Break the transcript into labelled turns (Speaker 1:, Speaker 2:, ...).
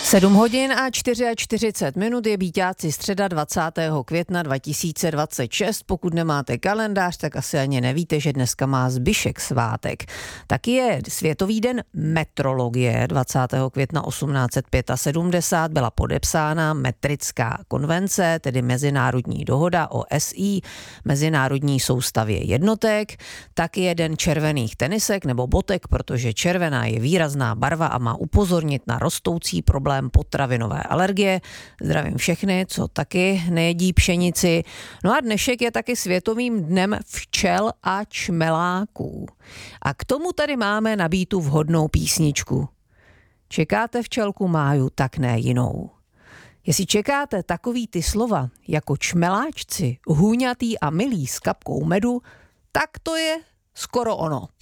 Speaker 1: 7 hodin a 44 minut je Býťáci, středa 20. května 2026. Pokud nemáte kalendář, tak asi ani nevíte, že dneska má Zbyšek svátek. Taky je Světový den metrologie. 20. května 1875 byla podepsána Metrická konvence, tedy mezinárodní dohoda o SI, mezinárodní soustavě jednotek. Taky je den červených tenisek nebo botek, protože červená je výrazná barva a má upozornit na rostoucí problém potravinové alergie. Zdravím všechny, co taky nejedí pšenici. No a dnešek je taky Světovým dnem včel a čmeláků. A k tomu tady máme nabítu vhodnou písničku. Čekáte včelku Máju, tak ne jinou. Jestli čekáte takový ty slova jako čmeláčci, hůňatý a milý s kapkou medu, tak to je skoro ono.